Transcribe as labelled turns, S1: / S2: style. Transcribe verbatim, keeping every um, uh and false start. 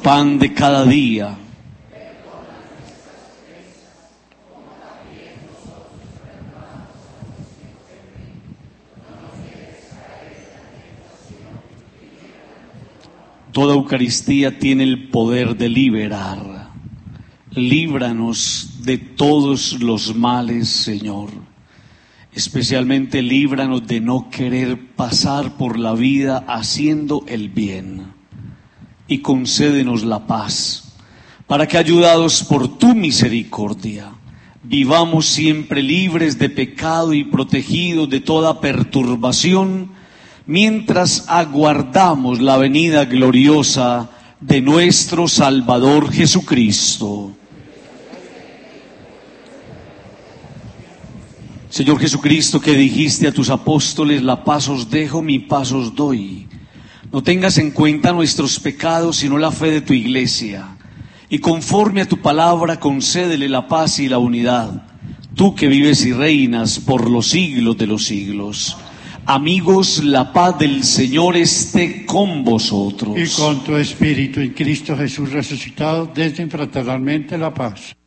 S1: pan de cada día. Toda Eucaristía tiene el poder de liberar. Líbranos de todos los males, Señor. Especialmente líbranos de no querer pasar por la vida haciendo el bien. Y concédenos la paz, para que, ayudados por tu misericordia, vivamos siempre libres de pecado y protegidos de toda perturbación, mientras aguardamos la venida gloriosa de nuestro Salvador Jesucristo. Señor Jesucristo, que dijiste a tus apóstoles: la paz os dejo, mi paz os doy. No tengas en cuenta nuestros pecados, sino la fe de tu Iglesia. Y conforme a tu palabra, concédele la paz y la unidad. Tú que vives y reinas por los siglos de los siglos. Amigos, la paz del Señor esté con vosotros.
S2: Y con tu espíritu, en Cristo Jesús resucitado, desde fraternalmente la paz.